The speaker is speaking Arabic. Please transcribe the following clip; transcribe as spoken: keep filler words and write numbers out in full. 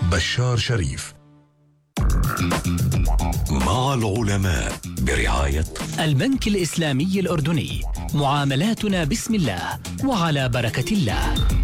بشار شريف. مع العلماء برعاية البنك الإسلامي الأردني. معاملاتنا بسم الله وعلى بركة الله.